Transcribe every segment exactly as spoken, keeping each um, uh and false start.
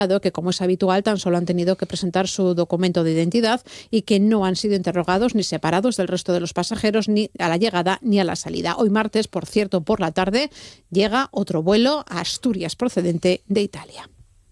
que, como es habitual, tan solo han tenido que presentar su documento de identidad y que no han sido interrogados ni separados del resto de los pasajeros ni a la llegada ni a la salida. Hoy martes, por cierto, por la tarde, llega otro vuelo a Asturias procedente de Italia.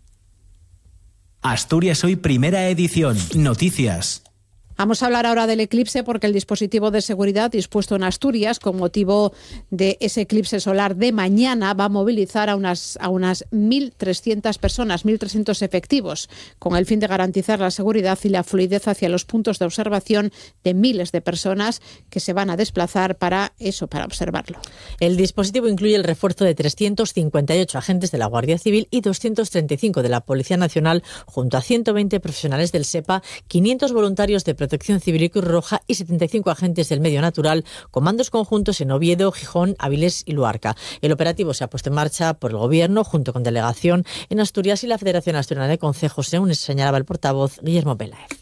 Asturias Hoy, primera edición. Noticias. Vamos a hablar ahora del eclipse porque el dispositivo de seguridad dispuesto en Asturias con motivo de ese eclipse solar de mañana va a movilizar a unas, a unas mil trescientas personas, mil trescientos efectivos, con el fin de garantizar la seguridad y la fluidez hacia los puntos de observación de miles de personas que se van a desplazar para eso, para observarlo. El dispositivo incluye el refuerzo de trescientos cincuenta y ocho agentes de la Guardia Civil y doscientos treinta y cinco de la Policía Nacional, junto a ciento veinte profesionales del SEPA, quinientos voluntarios de protección Protección Civil y Cruz Roja y setenta y cinco agentes del medio natural, comandos conjuntos en Oviedo, Gijón, Avilés y Luarca. El operativo se ha puesto en marcha por el Gobierno, junto con delegación en Asturias y la Federación Asturiana de Concejos, según señalaba el portavoz Guillermo Peláez.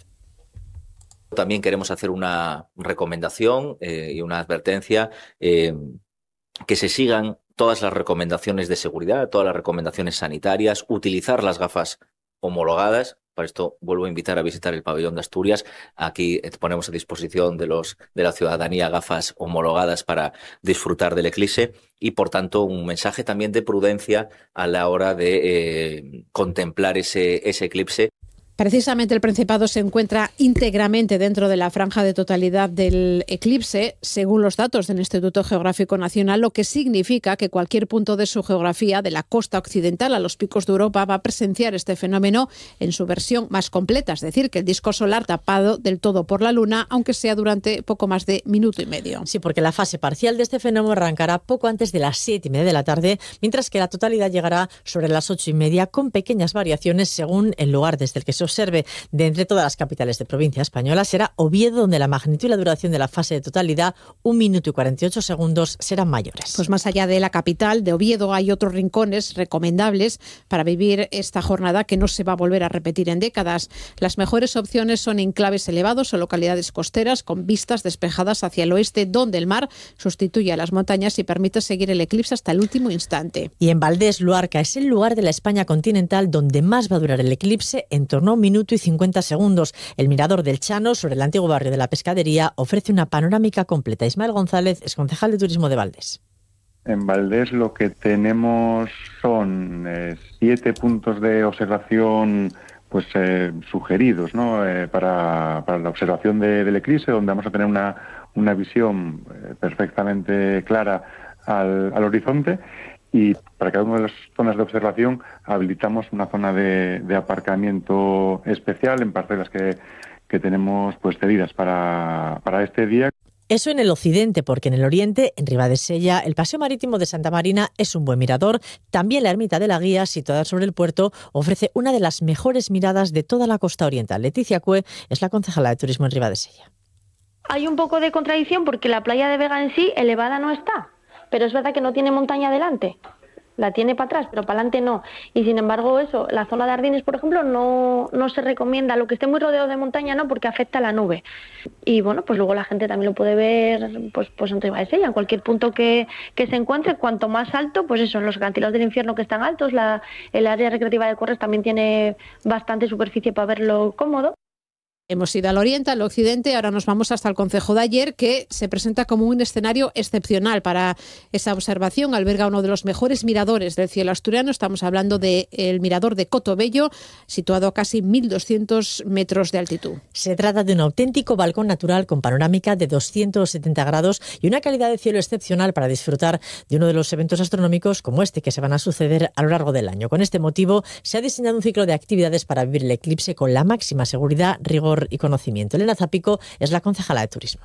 También queremos hacer una recomendación eh, y una advertencia, eh, que se sigan todas las recomendaciones de seguridad, todas las recomendaciones sanitarias, utilizar las gafas homologadas. Para esto vuelvo a invitar a visitar el pabellón de Asturias. Aquí ponemos a disposición de los de la ciudadanía gafas homologadas para disfrutar del eclipse y, por tanto, un mensaje también de prudencia a la hora de eh, contemplar ese, ese eclipse. Precisamente el Principado se encuentra íntegramente dentro de la franja de totalidad del eclipse, según los datos del Instituto Geográfico Nacional, lo que significa que cualquier punto de su geografía, de la costa occidental a los picos de Europa, va a presenciar este fenómeno en su versión más completa, es decir, que el disco solar tapado del todo por la Luna, aunque sea durante poco más de minuto y medio. Sí, porque la fase parcial de este fenómeno arrancará poco antes de las siete y media de la tarde, mientras que la totalidad llegará sobre las ocho y media, con pequeñas variaciones según el lugar desde el que se observe. De entre todas las capitales de provincia española, será Oviedo donde la magnitud y la duración de la fase de totalidad, un minuto y cuarenta y ocho segundos, serán mayores. Pues más allá de la capital, de Oviedo, hay otros rincones recomendables para vivir esta jornada que no se va a volver a repetir en décadas. Las mejores opciones son enclaves elevados o localidades costeras con vistas despejadas hacia el oeste, donde el mar sustituye a las montañas y permite seguir el eclipse hasta el último instante. Y en Valdés, Luarca, es el lugar de la España continental donde más va a durar el eclipse, en torno a un minuto y cincuenta segundos. El mirador del Chano, sobre el antiguo barrio de la Pescadería, ofrece una panorámica completa. Ismael González es concejal de Turismo de Valdés. En Valdés lo que tenemos son eh, siete puntos de observación pues eh, sugeridos, ¿no? eh, para, para la observación de, del eclipse, donde vamos a tener una, una visión eh, perfectamente clara al, al horizonte. Y para cada una de las zonas de observación habilitamos una zona de, de aparcamiento especial en parcelas que, que tenemos pues cedidas para, para este día. Eso en el occidente, porque en el oriente, en Ribadesella, el Paseo Marítimo de Santa Marina es un buen mirador. También la Ermita de la Guía, situada sobre el puerto, ofrece una de las mejores miradas de toda la costa oriental. Leticia Cue es la concejala de Turismo en Ribadesella. Hay un poco de contradicción porque la playa de Vega en sí elevada no está. Pero es verdad que no tiene montaña adelante, la tiene para atrás, pero para adelante no. Y sin embargo eso, la zona de Ardines, por ejemplo, no, no se recomienda, lo que esté muy rodeado de montaña no, porque afecta a la nube. Y bueno, pues luego la gente también lo puede ver pues, pues en Ribadesella, en cualquier punto que, que se encuentre, cuanto más alto, pues eso, en los acantilados del Infierno que están altos, la, el área recreativa de Corres también tiene bastante superficie para verlo cómodo. Hemos ido al oriente, al occidente, ahora nos vamos hasta el concejo de Ayer, que se presenta como un escenario excepcional para esa observación. Alberga uno de los mejores miradores del cielo asturiano. Estamos hablando del mirador de Cotobello, situado a casi mil doscientos metros de altitud. Se trata de un auténtico balcón natural con panorámica de doscientos setenta grados y una calidad de cielo excepcional para disfrutar de uno de los eventos astronómicos como este que se van a suceder a lo largo del año. Con este motivo, se ha diseñado un ciclo de actividades para vivir el eclipse con la máxima seguridad, rigor y conocimiento. Elena Zapico es la concejala de Turismo.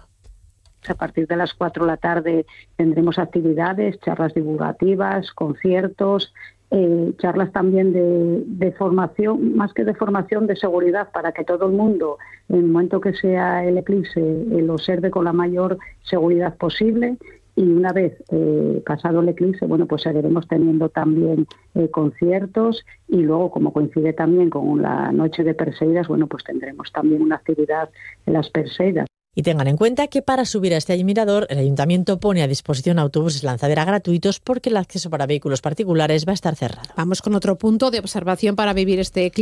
A partir de las cuatro de la tarde tendremos actividades, charlas divulgativas, conciertos, eh, charlas también de, de formación, más que de formación, de seguridad, para que todo el mundo, en el momento que sea el eclipse, eh, lo observe con la mayor seguridad posible. Y una vez eh, pasado el eclipse, bueno, pues seguiremos teniendo también eh, conciertos y luego, como coincide también con la noche de Perseidas, bueno, pues tendremos también una actividad en las Perseidas. Y tengan en cuenta que para subir a este mirador, el Ayuntamiento pone a disposición autobuses lanzadera gratuitos porque el acceso para vehículos particulares va a estar cerrado. Vamos con otro punto de observación para vivir este